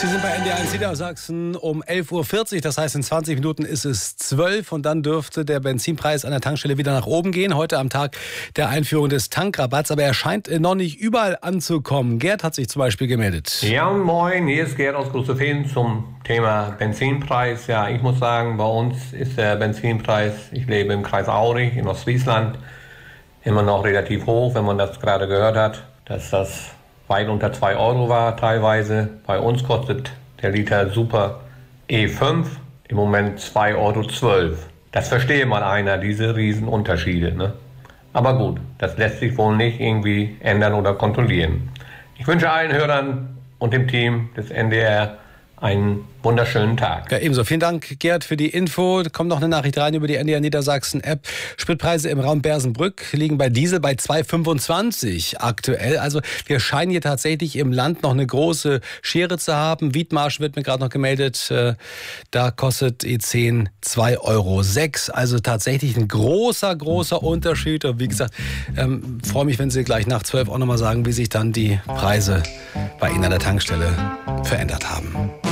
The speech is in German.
Sie sind bei NDR1 Niedersachsen um 11:40 Uhr, das heißt in 20 Minuten ist es 12 und dann dürfte der Benzinpreis an der Tankstelle wieder nach oben gehen. Heute am Tag der Einführung des Tankrabatts, aber er scheint noch nicht überall anzukommen. Gerd hat sich zum Beispiel gemeldet. Ja, moin, hier ist Gerd aus Großefehn zum Thema Benzinpreis. Ja, ich muss sagen, bei uns ist der Benzinpreis, ich lebe im Kreis Aurich in Ostfriesland, immer noch relativ hoch, wenn man das gerade gehört hat, dass das weit unter 2 Euro war teilweise. Bei uns kostet der Liter Super E5 im Moment 2,12 Euro. Das verstehe mal einer, diese Riesenunterschiede, ne? Aber gut, das lässt sich wohl nicht irgendwie ändern oder kontrollieren. Ich wünsche allen Hörern und dem Team des NDR einen wunderschönen Tag. Ja, ebenso. Vielen Dank, Gerd, für die Info. Da kommt noch eine Nachricht rein über die NDR Niedersachsen App. Spritpreise im Raum Bersenbrück liegen bei Diesel bei 2,25 aktuell. Also wir scheinen hier tatsächlich im Land noch eine große Schere zu haben. Wiedmarsch wird mir gerade noch gemeldet. Da kostet E10 2,06 Euro. Also tatsächlich ein großer Unterschied. Und wie gesagt, freue mich, wenn Sie gleich nach 12 auch nochmal sagen, wie sich dann die Preise bei Ihnen an der Tankstelle verändert haben.